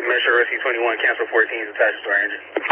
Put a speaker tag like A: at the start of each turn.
A: Metro Rescue 21, cancel 14 is attached to our engine.